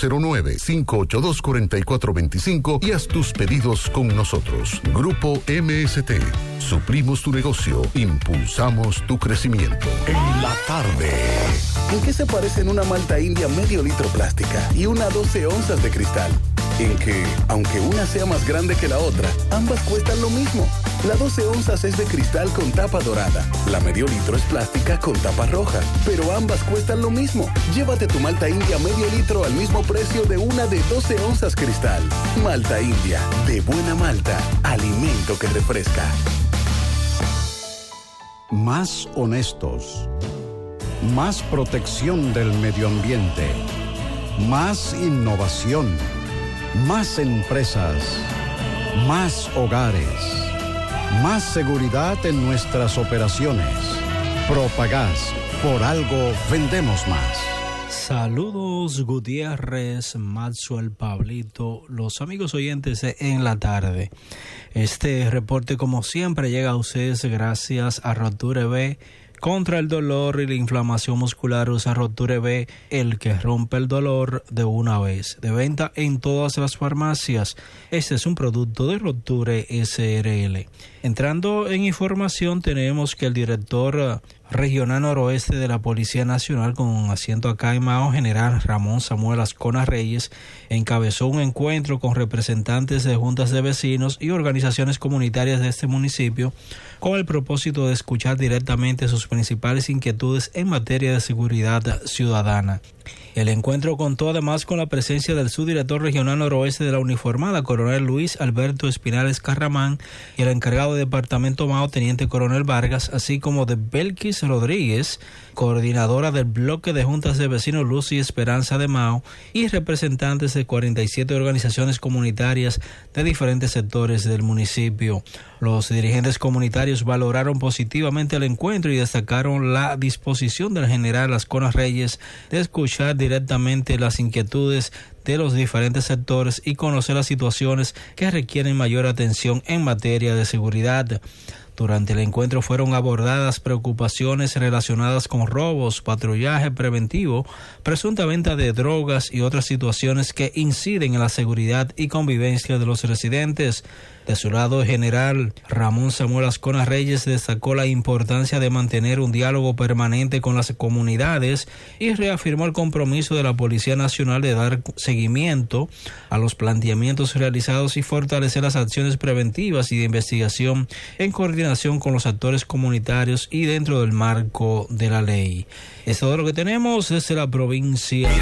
809-582-4425 y haz tus pedidos con nosotros. Grupo MST. Suplimos tu negocio. Impulsamos tu crecimiento. En la tarde. ¿En qué se parecen una malta india medio litro plástica y una 12 onzas de cristal? En que, aunque una sea más grande que la otra, ambas cuestan lo mismo. La 12 onzas es de cristal con tapa dorada. La medio litro es plástica con tapa roja. Pero ambas cuestan lo mismo. Llévate tu malta india medio litro al mismo precio de una de 12 onzas cristal. Malta india, de buena malta, alimento que refresca. Más honestos. Más protección del medio ambiente. Más innovación. Más empresas, más hogares, más seguridad en nuestras operaciones. Propagás, por algo vendemos más. Saludos Gutiérrez, Maxwell, Pablito, los amigos oyentes En la Tarde. Este reporte como siempre llega a ustedes gracias a Roture B. Contra el dolor y la inflamación muscular, usa Roture B, el que rompe el dolor de una vez. De venta en todas las farmacias. Este es un producto de Roture SRL. Entrando en información, tenemos que el director regional noroeste de la Policía Nacional, con asiento acá en Mao, general Ramón Samuel Ascona Reyes, encabezó un encuentro con representantes de juntas de vecinos y organizaciones comunitarias de este municipio con el propósito de escuchar directamente sus principales inquietudes en materia de seguridad ciudadana. El encuentro contó además con la presencia del subdirector regional noroeste de la uniformada, coronel Luis Alberto Espinales Carramán, y el encargado de departamento Mao, teniente coronel Vargas, así como de Belkis Rodríguez, coordinadora del bloque de juntas de vecinos Luz y Esperanza de Mao, y representantes de 47 organizaciones comunitarias de diferentes sectores del municipio. Los dirigentes comunitarios valoraron positivamente el encuentro y destacaron la disposición del general Ascona Reyes de escuchar directamente las inquietudes de los diferentes sectores y conocer las situaciones que requieren mayor atención en materia de seguridad. Durante el encuentro fueron abordadas preocupaciones relacionadas con robos, patrullaje preventivo, presunta venta de drogas y otras situaciones que inciden en la seguridad y convivencia de los residentes. De su lado, el general Ramón Samuel Ascona Reyes destacó la importancia de mantener un diálogo permanente con las comunidades y reafirmó el compromiso de la Policía Nacional de dar seguimiento a los planteamientos realizados y fortalecer las acciones preventivas y de investigación en coordinación con los actores comunitarios y dentro del marco de la ley. Es todo lo que tenemos desde la provincia.